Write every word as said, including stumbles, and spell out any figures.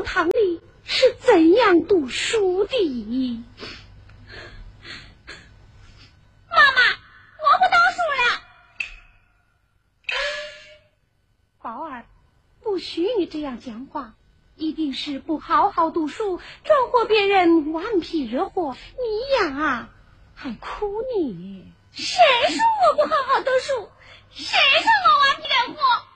教堂里是怎样读书的？ 妈妈，我不读书了。 宝儿，不许你这样讲话，一定是不好好读书，招祸别人顽皮惹祸，你呀还哭你。 谁说我不好好读书？谁说我顽皮惹祸？